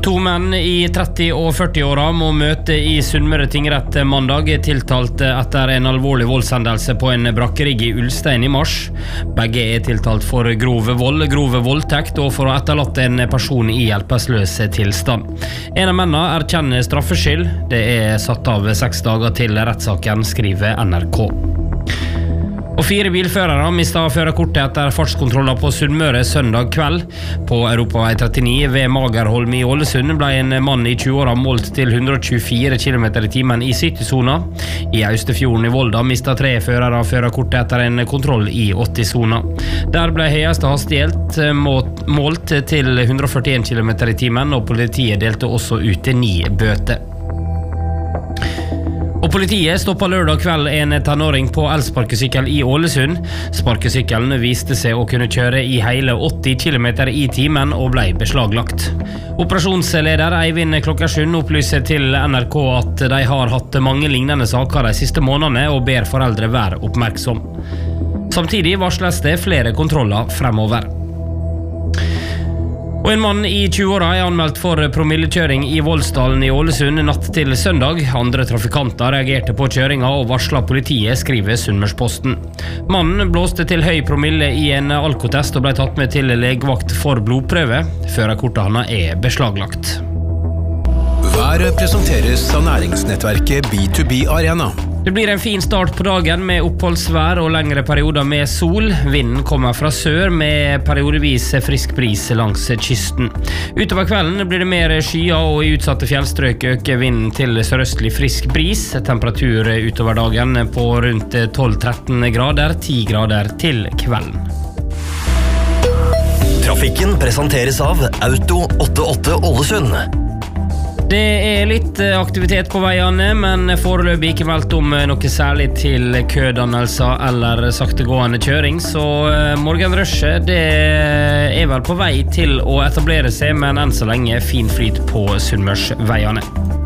To menn i 30- og 40-åra må møte i Sunnmøre tingrett mandag, tiltalt etter en alvorlig voldshendelse på en brakkerigg i Ulstein i mars. Begge tiltalt for grov vold, grov voldtekt og for å ha etterlatt en person i hjelpeløs tilstand. En av mennene erkjenner straffskyld. Det satt av 6 dager til rettssaken, skriver NRK. Og 4 bilførere mistet førerkortet etter fartskontroller på Sunnmøre søndag kveld. På Europavei 39 ved Magerholm i Ålesund ble en mann i 20-åra målt til 124 km i timen i City-zona. I Austefjorden i Volda mistet 3 førere førerkortet etter en kontroll i 80-zona. Der ble høyeste hastighet målt til 141 km i timen, og politiet delte også ut 9 bøter. Og politiet stoppet lørdag kveld en tenåring på elsparkesykkel i Ålesund. Sparkesykkelen viste seg å kunne kjøre i hele 80 km i timen og ble beslaglagt. Operasjonsleder Eivind Klokkersund opplyser til NRK at de har hatt mange lignende saker de siste månedene og ber foreldre være oppmerksom. Samtidig varsles det flere kontroller fremover. Og en mann i 20-åra anmeldt for promillekjøring i Voldsdalen i Ålesund natt til søndag. Andre trafikanter reagerte på kjøringa og varslet politiet, skriver Sunnmørsposten. Mannen blåste til høy promille i en alkotest og ble tatt med til legevakt for blodprøve. Førerkortet hans beslaglagt. Været presenteres av næringsnettverket B2B Arena. Det blir en fin start på dagen med oppholdsvær og lengre perioder med sol. Vinden kommer fra sør med periodevis frisk bris langs kysten. Utover kvelden blir det mer skyer, og i utsatte fjellstrøk øker vinden til sørøstlig frisk bris. Temperatur utover dagen på rundt 12-13 grader, 10 grader til kvelden. Trafikken presenteres av Auto 88 Ålesund. Det litt aktivitet på veiene, men foreløpig ikke meldt om noe særlig til kødannelser eller saktegående kjøring, så morgenrushet det vel på vei til å etablere seg, men enn så lenge fin flyt på Sunnmørsveiene.